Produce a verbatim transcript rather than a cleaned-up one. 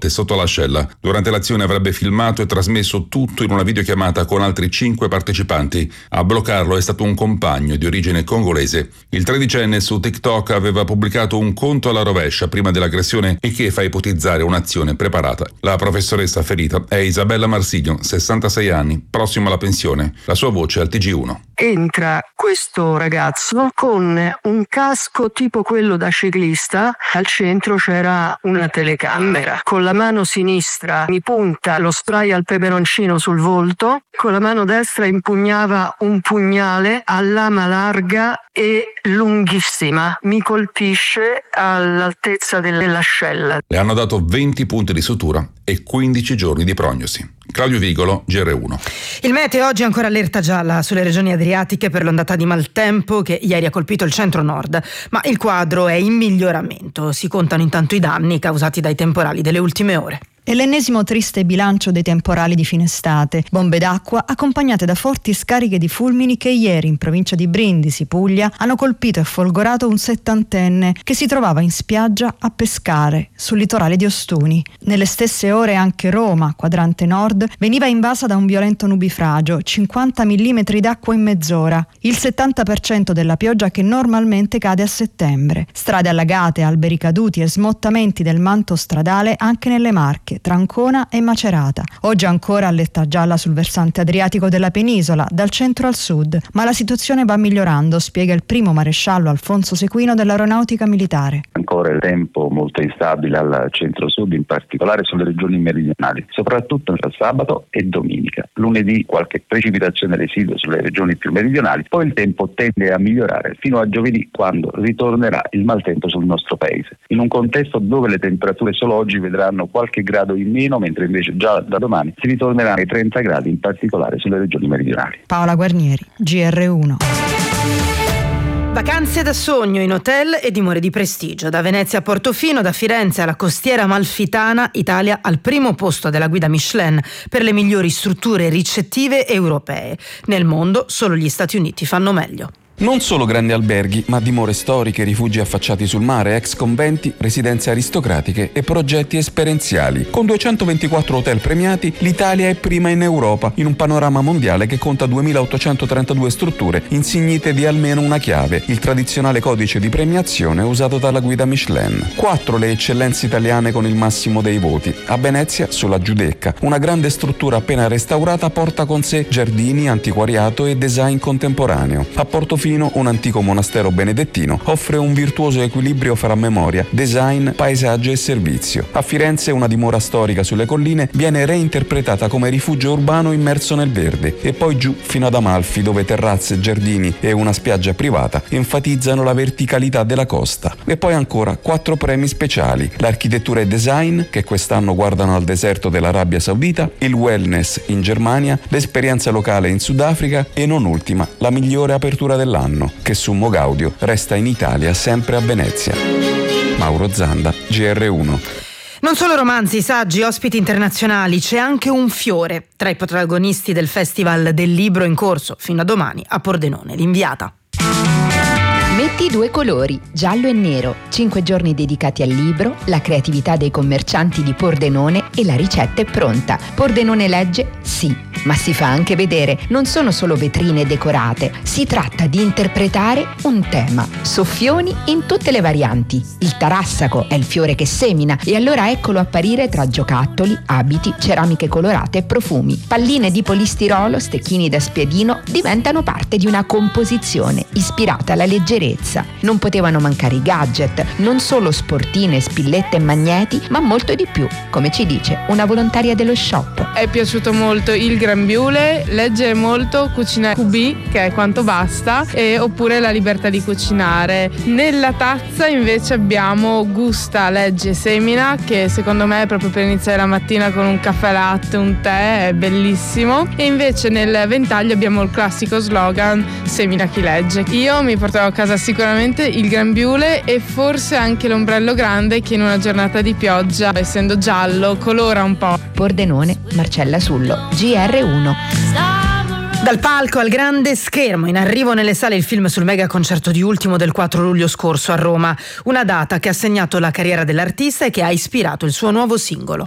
volte sotto l'ascella. Durante l'azione avrebbe filmato e trasmesso tutto in una videochiamata con altri cinque partecipanti. A bloccarlo è stato un compagno di origine congolese. Il tredicenne su TikTok aveva pubblicato un conto alla rovescia prima dell'aggressione, e che fa ipotizzare un'azione preparata. La professoressa ferita è Isabella Marsiglio, sessantasei anni, prossima alla pensione. La sua voce al T G uno. Entra questo ragazzo con un casco tipo quello da ciclista, al centro c'era una telecamera, con la mano sinistra mi punta lo spray al peperoncino sul volto, con la mano destra impugnava un pugnale a lama larga e lunghissima, mi colpisce all'altezza dell'ascella. Le hanno dato venti punti di sutura e quindici giorni di prognosi. Claudio Vigolo, G R uno. Il meteo oggi ancora allerta gialla sulle regioni adriatiche per l'ondata di maltempo che ieri ha colpito il centro-nord, ma il quadro è in miglioramento. Si contano intanto i danni causati dai temporali delle ultime ore. E l'ennesimo triste bilancio dei temporali di fine estate. Bombe d'acqua accompagnate da forti scariche di fulmini che ieri in provincia di Brindisi, Puglia, hanno colpito e folgorato un settantenne che si trovava in spiaggia a pescare sul litorale di Ostuni. Nelle stesse ore anche Roma, quadrante nord, veniva invasa da un violento nubifragio, cinquanta millimetri d'acqua in mezz'ora, il settanta per cento della pioggia che normalmente cade a settembre. Strade allagate, alberi caduti e smottamenti del manto stradale anche nelle Marche, tra Ancona e Macerata. Oggi ancora allerta gialla sul versante adriatico della penisola, dal centro al sud, ma la situazione va migliorando, spiega il primo maresciallo Alfonso Sequino dell'Aeronautica Militare. Ancora il tempo molto instabile al centro-sud, in particolare sulle regioni meridionali, soprattutto tra sabato e domenica. Lunedì qualche precipitazione residua sulle regioni più meridionali, poi il tempo tende a migliorare fino a giovedì, quando ritornerà il maltempo sul nostro paese, in un contesto dove le temperature solo oggi vedranno qualche grado in meno, mentre invece già da domani si ritornerà ai trenta gradi, in particolare sulle regioni meridionali. Paola Guarnieri, G R uno. Vacanze da sogno in hotel e dimore di prestigio. Da Venezia a Portofino, da Firenze alla costiera amalfitana, Italia al primo posto della guida Michelin per le migliori strutture ricettive europee. Nel mondo solo gli Stati Uniti fanno meglio. Non solo grandi alberghi, ma dimore storiche, rifugi affacciati sul mare, ex conventi, residenze aristocratiche e progetti esperienziali. Con duecentoventiquattro hotel premiati, l'Italia è prima in Europa, in un panorama mondiale che conta duemilaottocentotrentadue strutture insignite di almeno una chiave, il tradizionale codice di premiazione usato dalla guida Michelin. Quattro le eccellenze italiane con il massimo dei voti. A Venezia, sulla Giudecca, una grande struttura appena restaurata porta con sé giardini, antiquariato e design contemporaneo. A Portofino, un antico monastero benedettino, offre un virtuoso equilibrio fra memoria, design, paesaggio e servizio. A Firenze una dimora storica sulle colline viene reinterpretata come rifugio urbano immerso nel verde, e poi giù fino ad Amalfi, dove terrazze, giardini e una spiaggia privata enfatizzano la verticalità della costa. E poi ancora quattro premi speciali: l'architettura e design, che quest'anno guardano al deserto dell'Arabia Saudita, il wellness in Germania, l'esperienza locale in Sudafrica e non ultima la migliore apertura dell'anno, anno, che Summo Gaudio resta in Italia, sempre a Venezia. Mauro Zanda, G R uno. Non solo romanzi, saggi, ospiti internazionali, c'è anche un fiore tra i protagonisti del Festival del Libro in corso fino a domani a Pordenone, l'Inviata. Metti due colori, giallo e nero, cinque giorni dedicati al libro, la creatività dei commercianti di Pordenone e la ricetta è pronta. Pordenone legge? Sì, ma si fa anche vedere. Non sono solo vetrine decorate, si tratta di interpretare un tema. Soffioni in tutte le varianti. Il tarassaco è il fiore che semina, e allora eccolo apparire tra giocattoli, abiti, ceramiche colorate e profumi. Palline di polistirolo, stecchini da spiedino diventano parte di una composizione ispirata alla leggerezza. Non potevano mancare i gadget, non solo sportine, spillette e magneti, ma molto di più, come ci dice una volontaria dello shop. È piaciuto molto il grembiule, leggere molto, cucinare Q B, che è quanto basta, e oppure la libertà di cucinare. Nella tazza invece abbiamo gusta, legge, semina, che secondo me è proprio per iniziare la mattina con un caffè latte, un tè, è bellissimo. E invece nel ventaglio abbiamo il classico slogan semina chi legge. Io mi portavo a casa sicuramente il grembiule e forse anche l'ombrello grande, che in una giornata di pioggia, essendo giallo, colora un po'. Pordenone, Marcella Sullo, G R uno. Dal palco al grande schermo, in arrivo nelle sale il film sul mega concerto di Ultimo del quattro luglio scorso a Roma, una data che ha segnato la carriera dell'artista e che ha ispirato il suo nuovo singolo.